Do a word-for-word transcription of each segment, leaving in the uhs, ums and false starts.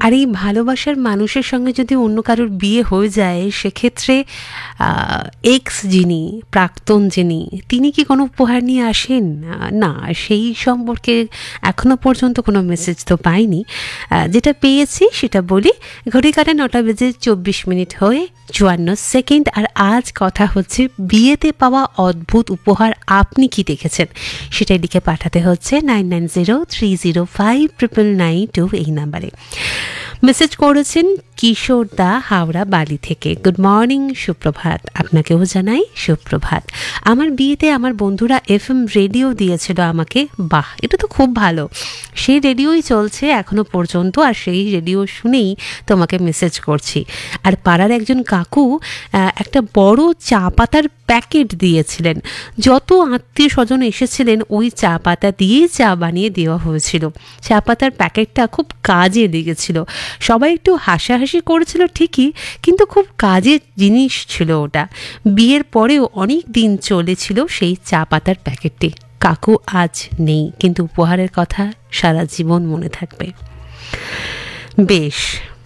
আর এই ভালোবাসার মানুষের সঙ্গে যদি অন্য কারোর বিয়ে হয়ে যায়, সেক্ষেত্রে এক্স যিনি, প্রাক্তন যিনি, তিনি কি কোনো উপহার নিয়ে আসেন? না, সেই সম্পর্কে এখনো পর্যন্ত কোনো মেসেজ তো পাইনি। যেটা পেয়েছি সেটা বলি। ঘড়ি কাটা নটা বেজে চব্বিশ মিনিট হয়ে চুয়ান্ন সেকেন্ড। আর আজ কথা হচ্ছে বিয়েতে পাওয়া অদ্ভুত উপহার আপনি কি দেখেছেন, সেটাই লিখে পাঠাতে হচ্ছে nine nine zero three zero five triple nine two এই নাম্বারে। মেসেজ করেছেন কিশোর দা হাওড়া বালি থেকে। গুড মর্নিং, সুপ্রভাত। আপনাকেও জানাই সুপ্রভাত। আমার বিয়েতে আমার বন্ধুরা এফ এম রেডিও দিয়েছিল আমাকে। বাহ, এটা তো খুব ভালো। সেই রেডিওই চলছে এখনো পর্যন্ত, আর সেই রেডিও শুনেই তোমাকে মেসেজ করছি। আর পাড়ার একজন কাকু একটা বড় চা পাতার প্যাকেট দিয়েছিলেন। যত আত্মীয় স্বজন এসেছিলেন ওই চা পাতা দিয়েই চা বানিয়ে দেওয়া হয়েছিল। চা পাতার প্যাকেটটা খুব কাজে লেগেছিল। সবাই একটু হাসাহাসি করেছিল ঠিকই, কিন্তু খুব কাজের জিনিস ছিল ওটা। বিয়ের পরেও অনেক দিন চলেছিল সেই চা পাতার প্যাকেটটি। কাকু আজ নেই, কিন্তু উপহারের কথা সারা জীবন মনে থাকবে। বেশ,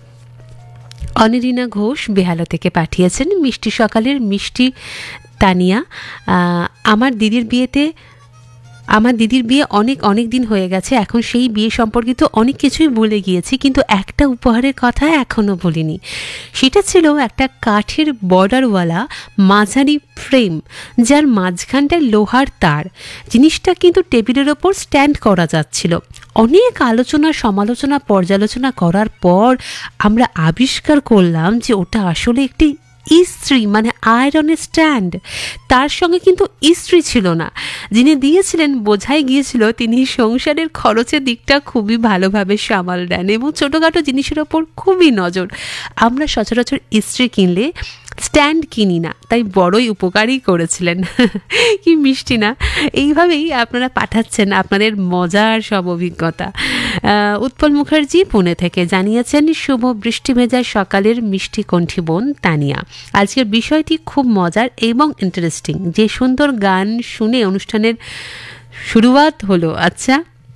অনিরিনা ঘোষ বেহালা থেকে পাঠিয়েছেন মিষ্টি সকালের মিষ্টি তানিয়া। আমার দিদির বিয়েতে আমার দিদির বিয়ে অনেক অনেক দিন হয়ে গেছে, এখন সেই বিয়ে সম্পর্কিত অনেক কিছুই বলে গিয়েছি, কিন্তু একটা উপহারের কথা এখনও বলিনি। সেটা ছিল একটা কাঠের বর্ডারওয়ালা মাঝারি ফ্রেম, যার মাঝখানটায় লোহার তার। জিনিসটা কিন্তু টেবিলের ওপর স্ট্যান্ড করা যাচ্ছিল। অনেক আলোচনা সমালোচনা পর্যালোচনা করার পর আমরা আবিষ্কার করলাম যে ওটা আসলে একটি ইস্ত্রি, মানে আয়রনের স্ট্যান্ড। তার সঙ্গে কিন্তু ইস্ত্রি ছিল না। যিনি দিয়েছিলেন বোঝাই গিয়েছিল তিনি সংসারের খরচের দিকটা খুবই ভালোভাবে সামাল দেন এবং ছোটোখাটো জিনিসের ওপর খুবই নজর। আমরা সচরাচর ইস্ত্রি কিনলে স্ট্যান্ড কিনি না, তাই বড়ই উপকারই করেছিলেন। কি মিষ্টি না? এইভাবেই আপনারা পাঠাচ্ছেন আপনাদের মজার সব অভিজ্ঞতা। উৎপল মুখার্জি পুনে থেকে জানিয়েছেন শুভ বৃষ্টি ভেজা সকালের মিষ্টি কণ্ঠী বোন তানিয়া। আজকের বিষয়টি খুব মজার এবং ইন্টারেস্টিং। যে সুন্দর গান শুনে অনুষ্ঠানের শুরুয়াত হলো, আচ্ছা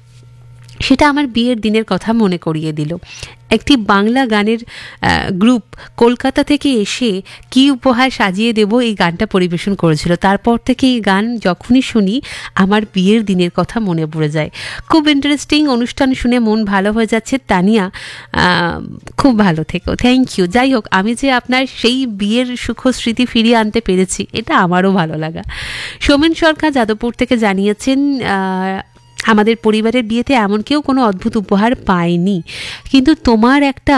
সেটা আমার বিয়ের দিনের কথা মনে করিয়ে দিল। একটি বাংলা গানের গ্রুপ কলকাতা থেকে এসে কি উপহার সাজিয়ে দেব এই গানটা পরিবেশন করেছিল। তারপর থেকে এই গান যখনই শুনি আমার বিয়ের দিনের কথা মনে পড়ে যায়। খুব ইন্টারেস্টিং অনুষ্ঠান শুনে মন ভালো হয়ে যাচ্ছে। তানিয়া, খুব ভালো থেকো, থ্যাংক ইউ। যাই হোক, আমি যে আপনার সেই বিয়ের সুখ স্মৃতি ফিরিয়ে আনতে পেরেছি এটা আমারও ভালো লাগা। সোমেন সরকার যাদবপুর থেকে জানিয়েছেন আমাদের পরিবারের বিয়েতে এমন কেউ কোনো অদ্ভুত উপহার পায়নি, কিন্তু তোমার একটা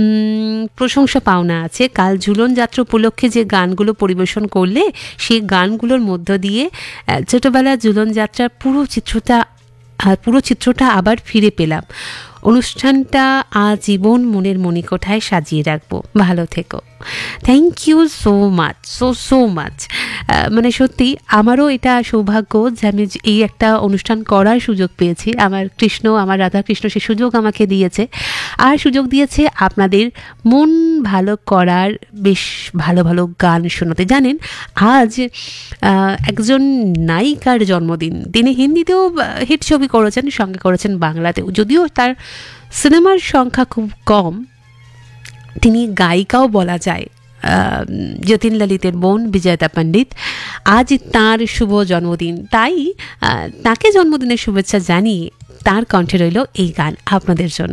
প্রশংসা পাওনা আছে। কাল ঝুলন যাত্রা উপলক্ষে যে গানগুলো পরিবেশন করলে সেই গানগুলোর মধ্য দিয়ে ছোটোবেলা ঝুলন যাত্রার পুরো চিত্রটা পুরো চিত্রটা আবার ফিরে পেলাম। অনুষ্ঠানটা আজীবন মনের মণিকোঠায় সাজিয়ে রাখবো। ভালো থেকো। Thank you so much, so so much. মানে সত্যি আমারও এটা সৌভাগ্য যে আমি এই একটা অনুষ্ঠান করার সুযোগ পেয়েছি। আমার কৃষ্ণ, আমার রাধাকৃষ্ণ সে সুযোগ আমাকে দিয়েছে, আর সুযোগ দিয়েছে আপনাদের মন ভালো করার, বেশ ভালো ভালো গান শোনাতে। জানেন আজ একজন নায়িকার জন্মদিন। তিনি হিন্দিতেও হিট ছবি করেছেন, সঙ্গে করেছেন বাংলাতেও। যদিও তার সিনেমার সংখ্যা খুব কম, তিনি গায়িকাও বলা যায়। যতীন ললিতের বোন বিজয়তা পণ্ডিত। আজ তাঁর শুভ জন্মদিন, তাই তাকে জন্মদিনের শুভেচ্ছা জানিয়ে তার কণ্ঠে রইল এই গান আপনাদের জন্য।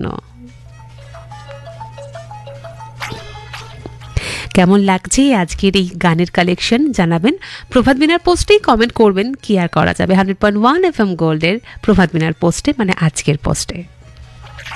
কেমন লাগছে আজকের এই গানের কালেকশন জানাবেন। প্রভাত বিনার পোস্টেই কমেন্ট করবেন, কি আর করা যাবে। Hundred point one F M গোল্ডের প্রভাত বিনার পোস্টে, মানে আজকের পোস্টে।